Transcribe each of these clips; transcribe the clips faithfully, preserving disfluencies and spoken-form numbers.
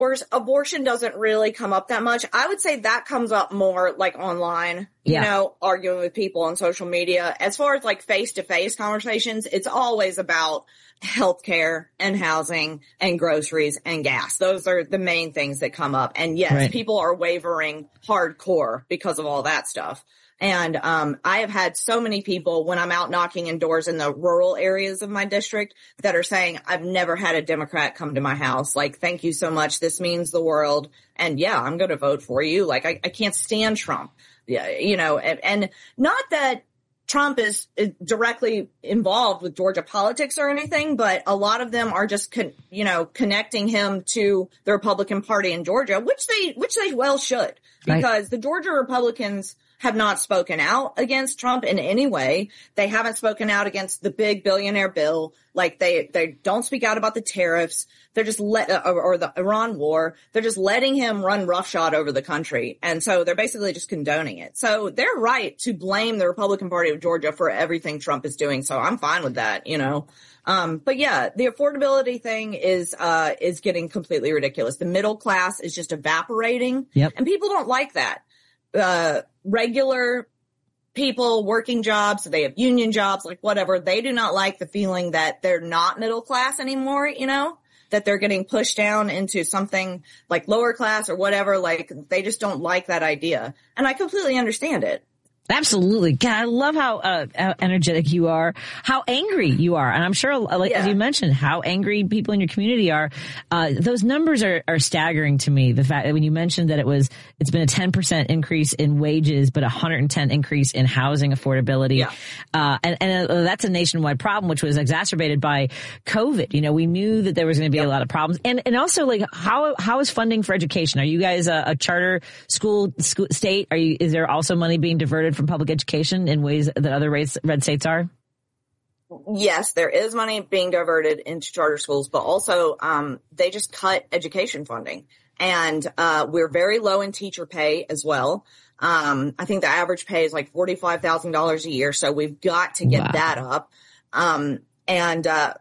Whereas abortion doesn't really come up that much. I would say that comes up more like online, you yeah. know, arguing with people on social media. As far as like face-to-face conversations, it's always about healthcare and housing and groceries and gas. Those are the main things that come up. And yes, right. people are wavering hardcore because of all that stuff. And um I have had so many people when I'm out knocking in doors in the rural areas of my district that are saying, I've never had a Democrat come to my house. Like, thank you so much. This means the world. And yeah, I'm going to vote for you. Like, I, I can't stand Trump. Yeah, you know, and, and not that Trump is, is directly involved with Georgia politics or anything, but a lot of them are just, con- you know, connecting him to the Republican Party in Georgia, which they, which they well should, because right. the Georgia Republicans have not spoken out against Trump in any way. They haven't spoken out against the big billionaire bill. Like, they, they don't speak out about the tariffs. They're just let, uh, or, or the Iran war. They're just letting him run roughshod over the country. And so they're basically just condoning it. So they're right to blame the Republican Party of Georgia for everything Trump is doing. So I'm fine with that, you know. Um, but yeah, the affordability thing is, uh, is getting completely ridiculous. The middle class is just evaporating. Yep. And people don't like that. Uh, regular people working jobs, so they have union jobs, like whatever. They do not like the feeling that they're not middle class anymore, you know, that they're getting pushed down into something like lower class or whatever. Like, they just don't like that idea. And I completely understand it. Absolutely. God, I love how, uh, how energetic you are, how angry you are. And I'm sure, like, yeah. as you mentioned, how angry people in your community are. Uh, those numbers are, are staggering to me. The fact that when you mentioned that it was, it's been a ten percent increase in wages, but a one hundred ten increase in housing affordability. Yeah. Uh, and, and uh, that's a nationwide problem, which was exacerbated by COVID. You know, we knew that there was going to be yep. a lot of problems. And, and also, like, how, how is funding for education? Are you guys a, a charter school, school state? Are you, is there also money being diverted from public education in ways that other red states are? Yes, there is money being diverted into charter schools, but also um they just cut education funding. And uh we're very low in teacher pay as well. Um I think the average pay is like forty-five thousand dollars a year, so we've got to get wow. that up. Um and uh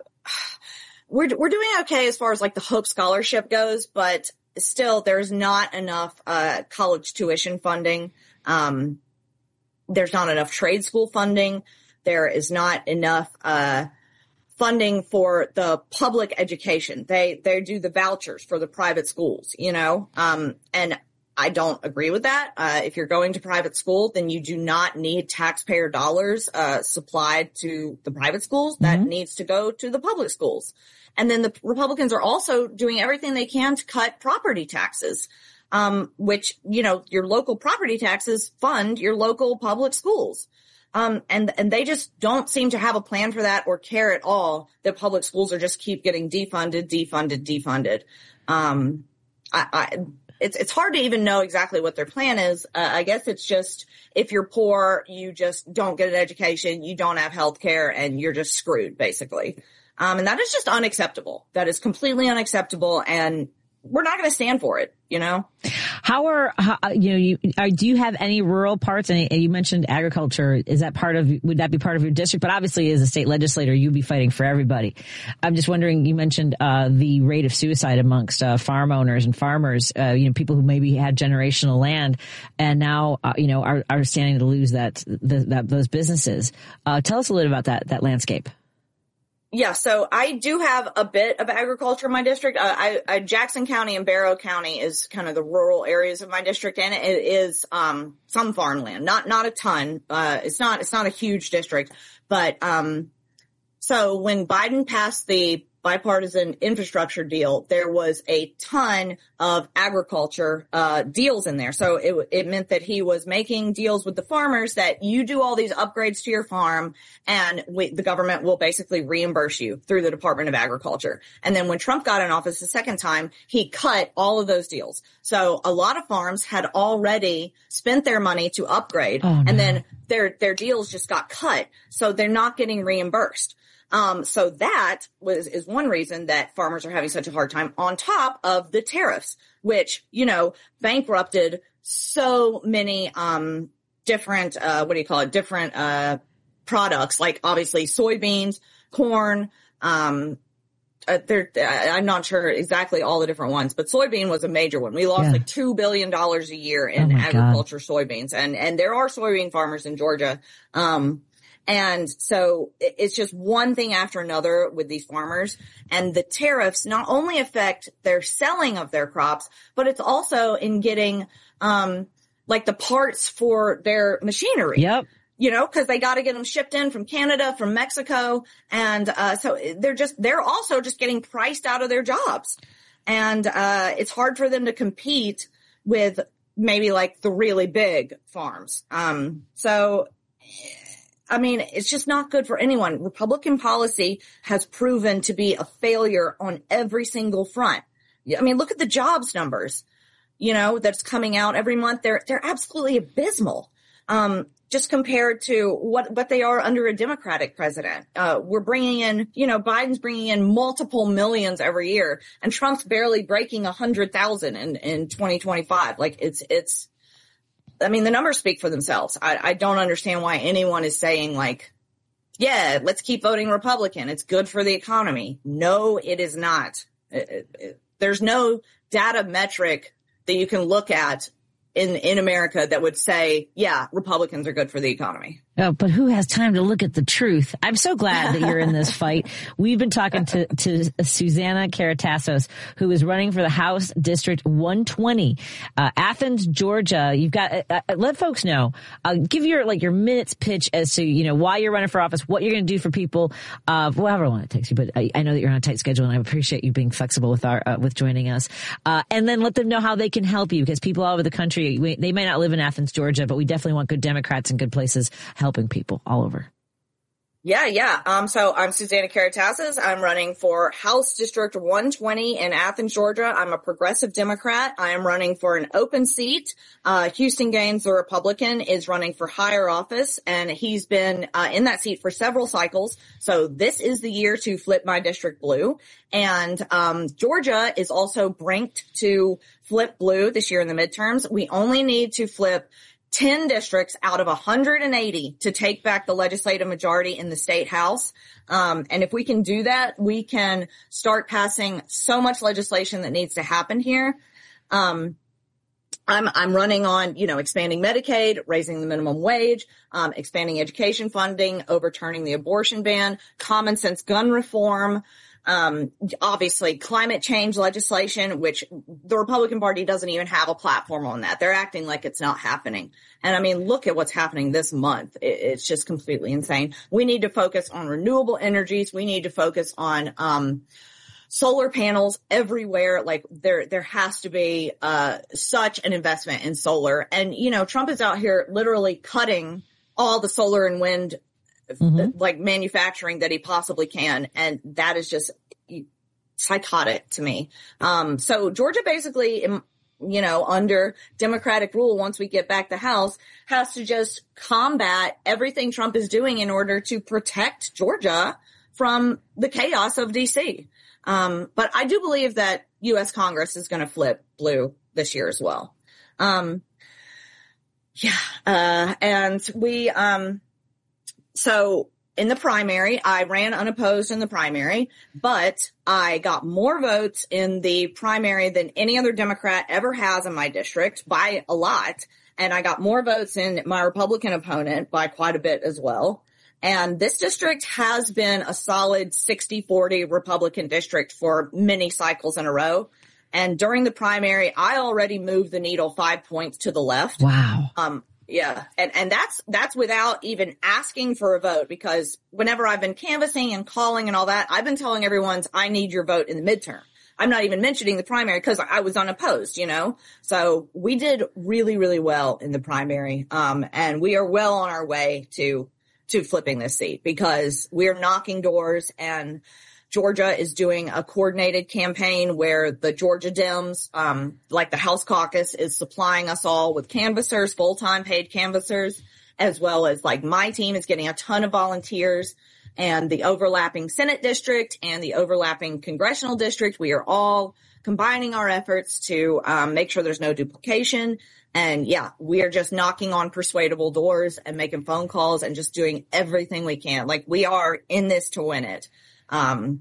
we're we're doing okay as far as like the Hope Scholarship goes, but still there's not enough uh college tuition funding. Um There's not enough trade school funding. There is not enough uh funding for the public education. They they do the vouchers for the private schools, you know. Um and I don't agree with that. Uh if you're going to private school, then you do not need taxpayer dollars uh supplied to the private schools. That mm-hmm. needs to go to the public schools. And then the Republicans are also doing everything they can to cut property taxes. Um, which, you know, your local property taxes fund your local public schools. Um, and, and they just don't seem to have a plan for that or care at all that public schools are just keep getting defunded, defunded, defunded. Um, I, I, it's, it's hard to even know exactly what their plan is. Uh, I guess it's just, if you're poor, you just don't get an education, you don't have health care, and you're just screwed, basically. Um, and that is just unacceptable. That is completely unacceptable, and we're not going to stand for it, you know? How are, how, you know, you, are, do you have any rural parts? And you mentioned agriculture. Is that part of, would that be part of your district? But obviously, as a state legislator, you'd be fighting for everybody. I'm just wondering, you mentioned, uh, the rate of suicide amongst, uh, farm owners and farmers, uh, you know, people who maybe had generational land and now, uh, you know, are, are standing to lose that, the, that, those businesses. Uh, tell us a little about that, that landscape. Yeah, so I do have a bit of agriculture in my district. Uh, I, I, Jackson County and Barrow County is kind of the rural areas of my district, and it is um some farmland, not not a ton. Uh, it's not it's not a huge district, but um, so when Biden passed the bipartisan infrastructure deal, there was a ton of agriculture uh deals in there. So it it meant that he was making deals with the farmers that you do all these upgrades to your farm, and we, the government will basically reimburse you through the Department of Agriculture. And then when Trump got in office the second time, he cut all of those deals. So a lot of farms had already spent their money to upgrade, oh, no. and then their their deals just got cut, so they're not getting reimbursed. Um, so that was, is one reason that farmers are having such a hard time, on top of the tariffs, which, you know, bankrupted so many, um, different, uh, what do you call it? Different, uh, products, like obviously soybeans, corn, um, uh, there, I'm not sure exactly all the different ones, but soybean was a major one. We lost yeah. like two billion dollars a year in oh agriculture God. soybeans. And, and there are soybean farmers in Georgia. Um, and so it's just one thing after another with these farmers. And the tariffs not only affect their selling of their crops, but it's also in getting, um, like the parts for their machinery. Yep. You know, cause they got to get them shipped in from Canada, from Mexico. And, uh, so they're just, they're also just getting priced out of their jobs. And, uh, it's hard for them to compete with maybe like the really big farms. Um, so, I mean, it's just not good for anyone. Republican policy has proven to be a failure on every single front. I mean, look at the jobs numbers, you know, that's coming out every month. They're, they're absolutely abysmal. Um, just compared to what, what they are under a Democratic president. Uh, we're bringing in, you know, Biden's bringing in multiple millions every year, and Trump's barely breaking a hundred thousand in, in twenty twenty-five. Like it's, it's, I mean, the numbers speak for themselves. I, I don't understand why anyone is saying like, yeah, let's keep voting Republican. It's good for the economy. No, it is not. It, it, it, there's no data metric that you can look at in, in America that would say, yeah, Republicans are good for the economy. Oh, but who has time to look at the truth? I'm so glad that you're in this fight. We've been talking to, to Susana Karatassos, who is running for the House District one twenty, uh, Athens, Georgia. You've got, uh, uh, let folks know, uh, give your, like your minutes pitch as to, you know, why you're running for office, what you're going to do for people, uh, however long it takes you. But I, I know that you're on a tight schedule, and I appreciate you being flexible with our, uh, with joining us. Uh, and then let them know how they can help you, because people all over the country, we, they may not live in Athens, Georgia, but we definitely want good Democrats and good places helping people all over. Yeah, yeah. Um, so I'm Susana Karatassos. I'm running for House District one twenty in Athens, Georgia. I'm a progressive Democrat. I am running for an open seat. Uh, Houston Gaines, the Republican, is running for higher office, and he's been uh, in that seat for several cycles. So this is the year to flip my district blue. And um, Georgia is also ranked to flip blue this year in the midterms. We only need to flip ten districts out of one hundred eighty to take back the legislative majority in the state house. Um, and if we can do that, we can start passing so much legislation that needs to happen here. Um, I'm, I'm running on, you know, expanding Medicaid, raising the minimum wage, um, expanding education funding, overturning the abortion ban, common sense gun reform, Um, obviously climate change legislation, which the Republican Party doesn't even have a platform on that. They're acting like it's not happening. And I mean, look at what's happening this month. It, it's just completely insane. We need to focus on renewable energies. We need to focus on, um, solar panels everywhere. Like there, there has to be, uh, such an investment in solar. And, you know, Trump is out here literally cutting all the solar and wind Mm-hmm. like manufacturing that he possibly can. And that is just psychotic to me. Um, so Georgia basically, you know, under Democratic rule, once we get back the House, has to just combat everything Trump is doing in order to protect Georgia from the chaos of D C. Um, but I do believe that U S Congress is going to flip blue this year as well. Um, yeah. Uh, and we, um, So in the primary, I ran unopposed in the primary, but I got more votes in the primary than any other Democrat ever has in my district by a lot. And I got more votes in my Republican opponent by quite a bit as well. And this district has been a solid sixty forty Republican district for many cycles in a row. And during the primary, I already moved the needle five points to the left. Wow. Um, Yeah. And, and that's, that's without even asking for a vote, because whenever I've been canvassing and calling and all that, I've been telling everyone, I need your vote in the midterm. I'm not even mentioning the primary because I was unopposed, you know? So we did really, really well in the primary. Um, and we are well on our way to, to flipping this seat, because we're knocking doors, and Georgia is doing a coordinated campaign where the Georgia Dems, um, like the House Caucus, is supplying us all with canvassers, full-time paid canvassers, as well as like my team is getting a ton of volunteers, and the overlapping Senate district and the overlapping congressional district. We are all combining our efforts to um, make sure there's no duplication. And yeah, we are just knocking on persuadable doors and making phone calls and just doing everything we can. Like we are in this to win it. Um,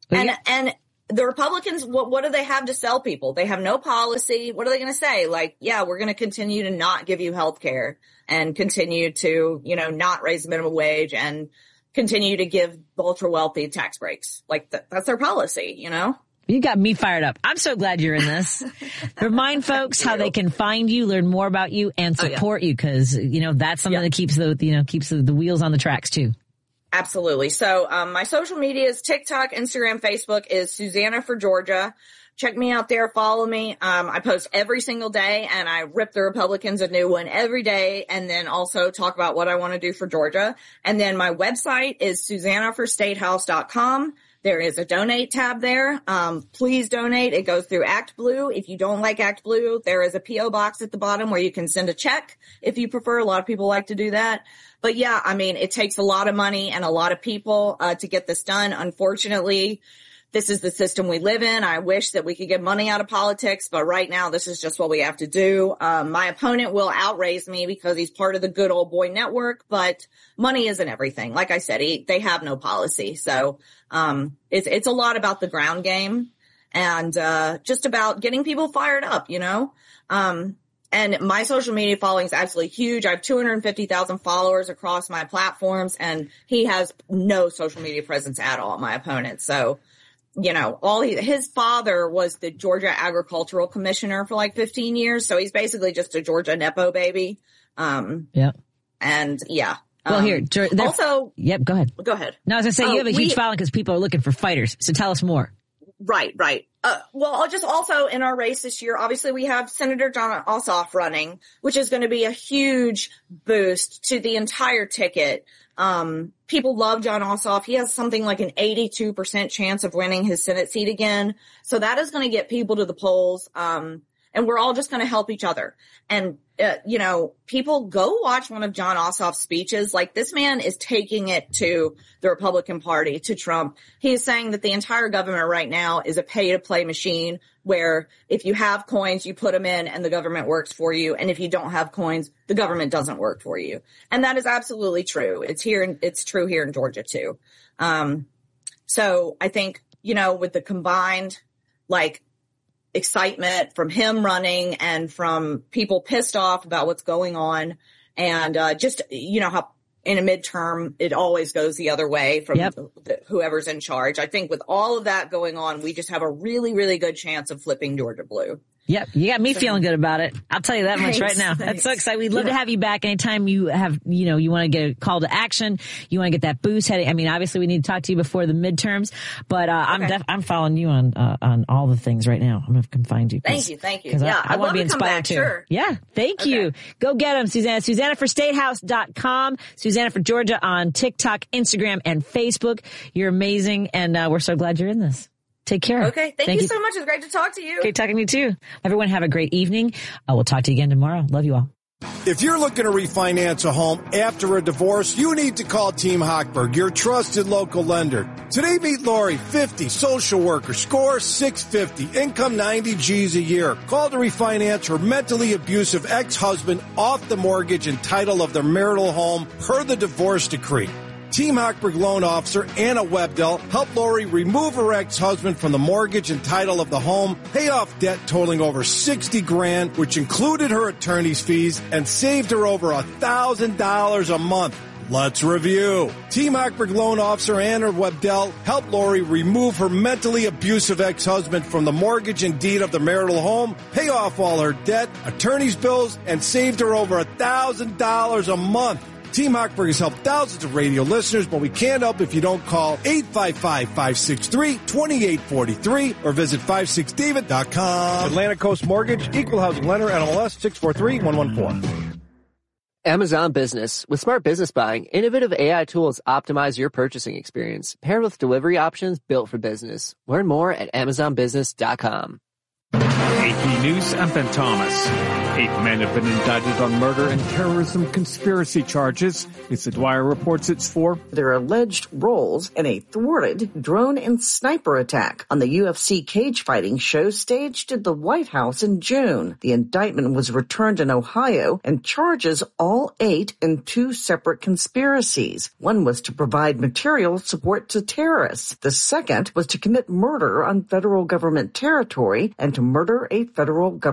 Well, and, yeah. and the Republicans, what, what do they have to sell people? They have no policy. What are they going to say? Like, yeah, we're going to continue to not give you health care and continue to, you know, not raise the minimum wage and continue to give the ultra wealthy tax breaks. Like th- that's their policy, you know? You got me fired up. I'm so glad you're in this. Remind folks how they can find you, learn more about you, and support oh, yeah. you, because, you know, that's something yep. that keeps the, you know, keeps the, the wheels on the tracks too. Absolutely. So um, my social media is TikTok, Instagram, Facebook is Susanna for Georgia. Check me out there. Follow me. Um, I post every single day and I rip the Republicans a new one every day and then also talk about what I want to do for Georgia. And then my website is Susanna for State House dot com. There is a donate tab there. Um, please donate. It goes through ActBlue. If you don't like ActBlue, there is a P O box at the bottom where you can send a check if you prefer. A lot of people like to do that. But yeah, I mean, it takes a lot of money and a lot of people uh, to get this done. Unfortunately, this is the system we live in. I wish that we could get money out of politics, but right now this is just what we have to do. Um, my opponent will outraise me because he's part of the good old boy network, but money isn't everything. Like I said, he, they have no policy. So, um, it's, it's a lot about the ground game and, uh, just about getting people fired up, you know? Um, and my social media following is absolutely huge. I have two hundred fifty thousand followers across my platforms and he has no social media presence at all, my opponent. So, you know, all he, his father was the Georgia Agricultural Commissioner for like fifteen years. So he's basically just a Georgia Nepo baby. Um, yeah. And yeah. Well, um, here, also, yep, go ahead. Go ahead. No, I was gonna say oh, you have a we, huge following because people are looking for fighters. So tell us more. Right, right. Uh, well, I'll just also in our race this year, obviously we have Senator Jon Ossoff running, which is going to be a huge boost to the entire ticket. Um, people love Jon Ossoff. He has something like an eighty-two percent chance of winning his Senate seat again. So that is going to get people to the polls. Um, and we're all just going to help each other. And, uh, you know, people go watch one of Jon Ossoff's speeches. Like this man is taking it to the Republican Party, to Trump. He is saying that the entire government right now is a pay to play machine where if you have coins, you put them in and the government works for you. And if you don't have coins, the government doesn't work for you. And that is absolutely true. It's here and it's true here in Georgia too. Um, so I think, you know, with the combined, like, excitement from him running and from people pissed off about what's going on and uh just you know how in a midterm it always goes the other way from yep. the, whoever's in charge. I think with all of that going on, we just have a really really good chance of flipping Georgia blue. Yep. You got me so, feeling good about it. I'll tell you that thanks, much right now. Thanks. That's so exciting. We'd love yeah. to have you back anytime you have, you know, you want to get a call to action. You want to get that boost heading. I mean, obviously we need to talk to you before the midterms, but, uh, okay. I'm def- I'm following you on, uh, on all the things right now. I'm going to come find you. Thank you. Thank you. Yeah. I, I want to be inspired back, too. Sure. Yeah. Thank okay. you. Go get them, Susanna. Susanna for State House dot com. Susanna for Georgia on TikTok, Instagram, and Facebook. You're amazing. And, uh, we're so glad you're in this. Take care. Okay. Thank, Thank you, you so much. It's great to talk to you. Great talking to you too. Everyone have a great evening. Uh, we'll talk to you again tomorrow. Love you all. If you're looking to refinance a home after a divorce, you need to call Team Hochberg, your trusted local lender. Today, meet Lori, fifty, social worker, score six fifty, income ninety G's a year. Call to refinance her mentally abusive ex-husband off the mortgage and title of their marital home per the divorce decree. Team Hochberg loan officer Anna Webdell helped Lori remove her ex-husband from the mortgage and title of the home, pay off debt totaling over sixty grand, which included her attorney's fees, and saved her over a thousand dollars a month. Let's review. Team Hochberg loan officer Anna Webdell helped Lori remove her mentally abusive ex-husband from the mortgage and deed of the marital home, pay off all her debt, attorney's bills, and saved her over a thousand dollars a month. Team Hochberg has helped thousands of radio listeners, but we can't help if you don't call eight five five, five six three, two eight four three or visit five six david dot com. Atlantic Coast Mortgage, Equal Housing Lender, N M L S six four three one one four. Amazon Business. With smart business buying, innovative A I tools optimize your purchasing experience, paired with delivery options built for business. Learn more at amazon business dot com. eighteen News, I'm Ben Thomas. Eight men have been indicted on murder and terrorism conspiracy charges. Lisa Dwyer reports it's for their alleged roles in a thwarted drone and sniper attack on the U F C cage fighting show staged at the White House in June. The indictment was returned in Ohio and charges all eight in two separate conspiracies. One was to provide material support to terrorists. The second was to commit murder on federal government territory and to murder a federal government